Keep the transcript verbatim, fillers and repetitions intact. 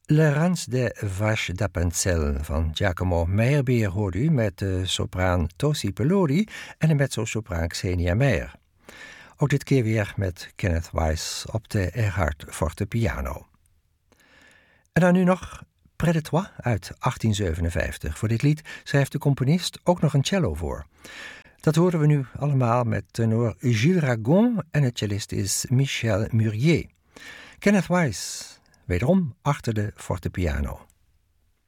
Le Rance de Vache d'Appenzell van Giacomo Meyerbeer hoorde u met de sopraan Tosi Pelori en de mezzo-sopraan Xenia Meyer. Ook dit keer weer met Kenneth Weiss op de Erhard fortepiano. En dan nu nog Près de Toi uit achttien zevenenvijftig. Voor dit lied schrijft de componist ook nog een cello voor. Dat horen we nu allemaal met tenor Jules Ragon en de cellist is Michel Murier. Kenneth Weiss, wederom achter de fortepiano.